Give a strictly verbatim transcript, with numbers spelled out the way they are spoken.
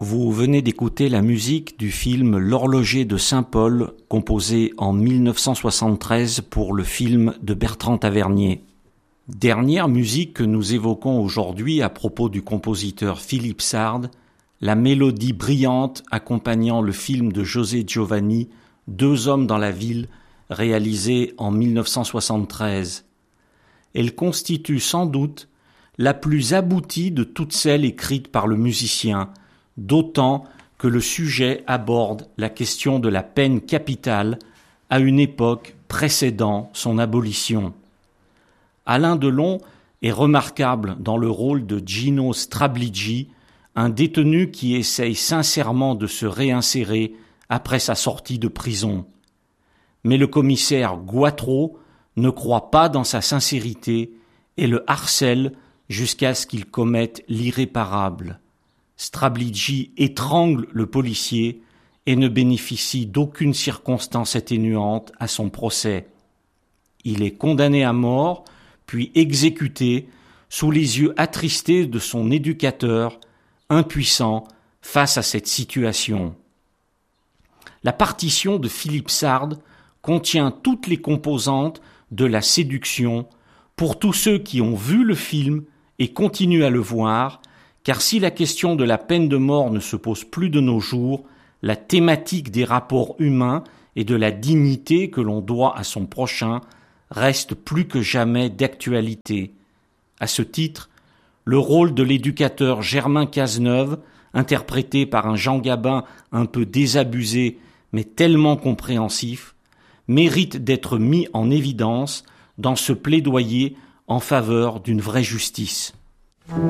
Vous venez d'écouter la musique du film L'Horloger de Saint-Paul, composé en mille neuf cent soixante-treize pour le film de Bertrand Tavernier. Dernière musique que nous évoquons aujourd'hui à propos du compositeur Philippe Sard, la mélodie brillante accompagnant le film de José Giovanni, Deux hommes dans la ville, réalisé en mille neuf cent soixante-treize. Elle constitue sans doute la plus aboutie de toutes celles écrites par le musicien, d'autant que le sujet aborde la question de la peine capitale à une époque précédant son abolition. Alain Delon est remarquable dans le rôle de Gino Strabligi, un détenu qui essaye sincèrement de se réinsérer après sa sortie de prison. Mais le commissaire Goitreau ne croit pas dans sa sincérité et le harcèle jusqu'à ce qu'il commette l'irréparable. Strabligi étrangle le policier et ne bénéficie d'aucune circonstance atténuante à son procès. Il est condamné à mort, puis exécuté sous les yeux attristés de son éducateur, impuissant face à cette situation. La partition de Philippe Sard contient toutes les composantes de la séduction pour tous ceux qui ont vu le film et continuent à le voir, car si la question de la peine de mort ne se pose plus de nos jours, la thématique des rapports humains et de la dignité que l'on doit à son prochain reste plus que jamais d'actualité. À ce titre, le rôle de l'éducateur Germain Cazeneuve, interprété par un Jean Gabin un peu désabusé mais tellement compréhensif, mérite d'être mis en évidence dans ce plaidoyer en faveur d'une vraie justice.